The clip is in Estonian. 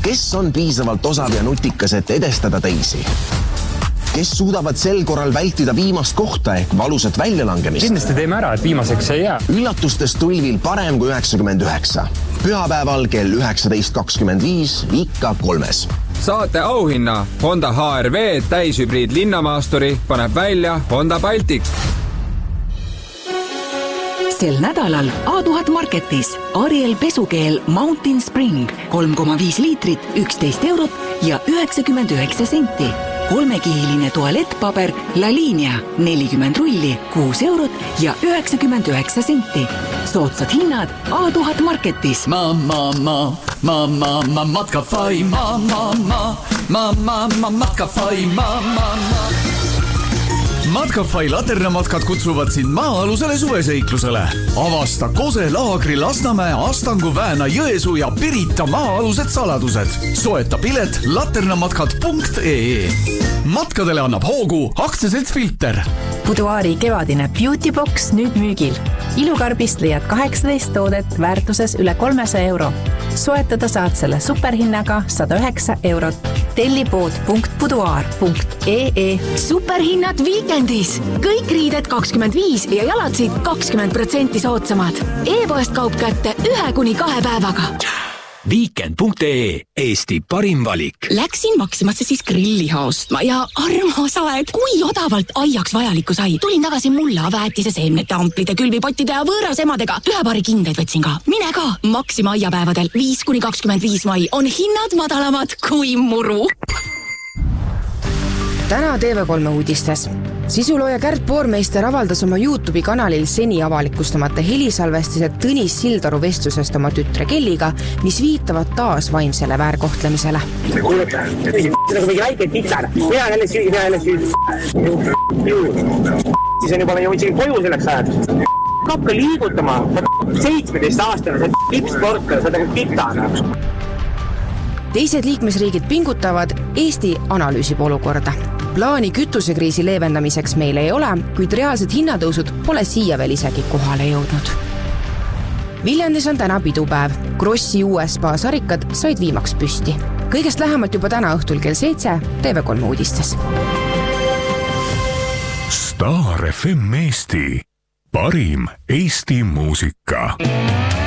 Kes on piisavalt osav ja nutikas, et edestada teisi? Kes suudavad sel korral vältida viimast kohta ehk valusat väljalangemist? Kindlasti teeme ära, et viimaseks ei jää. Üllatustes tulvil parem kui 99. Pühapäeval kell 19.25 ikka 3. Saate auhinna Honda HR-V täishübriid linnamaasturi paneb välja Honda Baltic. Sel nädalal A1000 Marketis Ariel pesukeel Mountain Spring 3,5 liitrit 11 eurot ja 99 senti. 3-kihiline tualettpaber La Linea 40 rulli 6 eurot ja 99 senti. Soodsad hinnad A1000 Marketis. Matkafai, Matkafai, Matkafai laternamatkad kutsuvad sind maa-alusele suveseiklusele. Avasta Kose Laagri, Lasnamäe, Astangu, Vääna, Jõesuu ja Pirita maa-alused saladused. Soeta pilet laternamatkad.ee. Matkadele annab hoogu aktsiaselts Filter. Boudoiri kevadine Beauty Box nüüd müügil. Ilukarbist leiad 18 toodet väärtuses üle 300 euro. Soetada saad selle superhinnaga 109 eurot. Tellipood.boudoir.ee. Superhinnad viikendis. Kõik riided 25 ja jalatsid 20% soodsamad. E-poest kaup kätte 1-2 päevaga. Weekend.ee, Eesti parim valik. Läksin Maximasse siis grillliha ostma ja armas aed, kui odavalt aiaks vajalikku sai. Tulin tagasi mulla, väetise seemnete, amplide, külvipottide ja võõras emadega. Ühe paari kindeid võtsin ka. Mine ka! Maxima aiapäevadel 5-25 mai on hinnad madalamad kui muru. Täna TV3 uudistes. Sisulooja Kärt Poormeister avaldas oma YouTube'i kanalil seni avalikustamata helisalvestised Tõnis Sildaru vestlusest oma tütre Kelliga, mis viitavad taas vaimsele väärkohtlemisele. Nagu mingi väike titar. Mina jälle süüdi. Siis on juba isegi koju selleks ajad. Hakka liigutama. 17 aastane, sa tipsportler, sa nagu titana. Teised liikmesriigid pingutavad, Eesti analüüsib olukorda. Plaani kütusekriisi leevendamiseks meil ei ole, kuid reaalsed hinnatõusud pole siia veel isegi kohale jõudnud. Viljandis on täna pidupäev. Krossi USA sarikad said viimaks püsti. Kõigest lähemalt juba täna õhtul kell 7 TV3 uudistes. Star FM Eesti. Parim Eesti muusika.